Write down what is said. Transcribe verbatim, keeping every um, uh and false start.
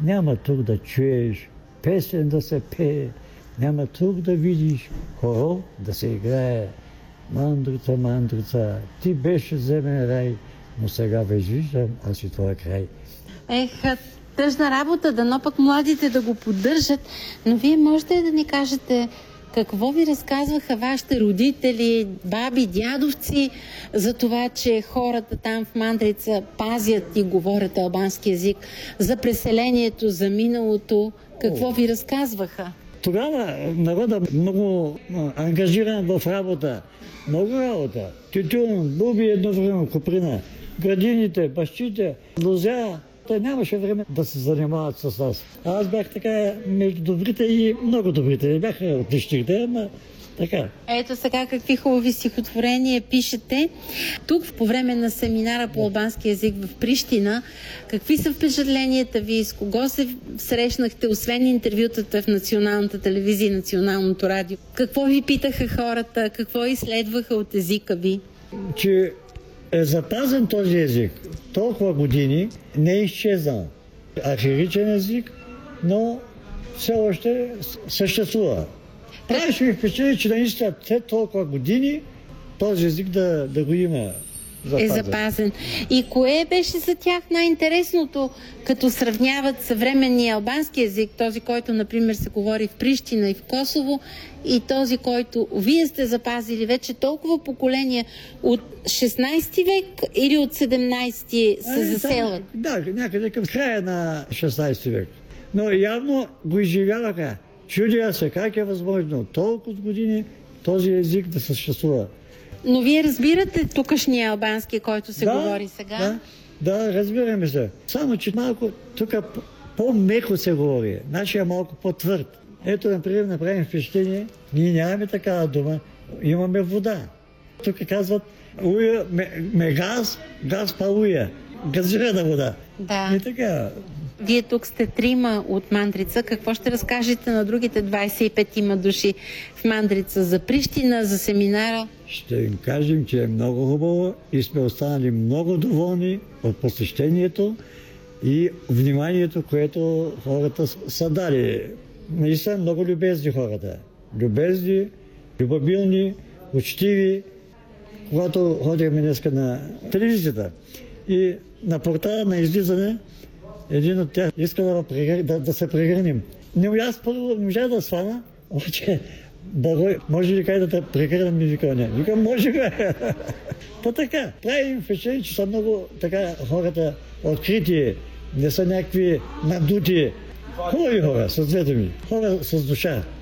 Няма тук да чуеш песен да се пее, няма тук да видиш хорол да се играе. Мандрица, мандрица, ти беше земен рай, но сега вече виждам, аз и твоя край. Ех, тъжна работа, дано пък младите да го поддържат, но вие можете ли да ни кажете какво ви разказваха вашите родители, баби, дядовци за това, че хората там в Мандрица пазят и говорят албански език, за преселението, за миналото? Какво О. ви разказваха? Тогава народа много ангажиран в работа. Много работа. Тютюн, буби едновременно, куприна, градините, бащите, лозя. Те нямаше време да се занимават с нас. А аз бях така между добрите и много добрите. Не бяха отличните, ама така. Ето сега какви хубави стихотворения пишете. Тук по време на семинара по албански език в Прищина, какви са впечатленията ви? С кого се срещнахте, освен интервютата в националната телевизия и националното радио? Какво ви питаха хората? Какво изследваха от езика ви? Че е запазен този език толкова години, не е изчезнал. Архаичен език, но все още съществува. Правиш ми впечатление, че наистина след толкова години този език да, да го има запазен. Е запазен. И кое беше за тях най-интересното, като сравняват съвременния албански език, този, който, например, се говори в Прищина и в Косово, и този, който вие сте запазили вече толкова поколения от шестнайсети век или от седемнайсети се заселват? Да, някъде към края на шестнайсети век. Но явно го изживяваха. Чудя се как е възможно толкова години този език да съществува. Но вие разбирате тукашния албански, който се да, говори сега? Да, да, разбираме се. Само, че малко тук по-меко се говори. Нашия е малко по-твърд. Ето, например, направим впечатление, ние нямаме такава дума, имаме вода. Тук казват уя, ме, ме газ, газ па уя. Газирана вода. Да. И така. Вие тук сте трима от Мандрица. Какво ще разкажете на другите двайсет и пет има души в Мандрица за Прищина, за семинара? Ще им кажем, че е много хубаво и сме останали много доволни от посещението и вниманието, което хората са дали. Наистина много любезни хората. Любезни, любобилни, учтиви. Когато ходихме днеска на телевизията и на портала на излизане, един от тях иска да, да, да се прегърнем. Не, аз първо не можа да свана, обаче Барой, може ли кай да те прегърнем? Ми вика, не. Викам, може бе. Та така, правим впечатление, че са много така хората открити, не са някакви надути. Хубави хора, с двете ми. Хора с душа.